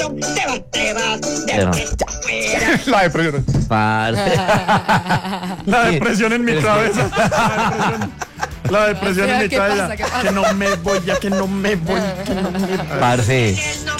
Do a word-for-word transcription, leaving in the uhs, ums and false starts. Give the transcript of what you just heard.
te vas, te vas, de Pero- fuera. La depresión. Parce. La depresión en mi cabeza. La depresión, la depresión en mi ¿Qué cabeza. pasa? ¿Qué pasa? Que no me voy, ya que no me voy. Que no me voy. Parce.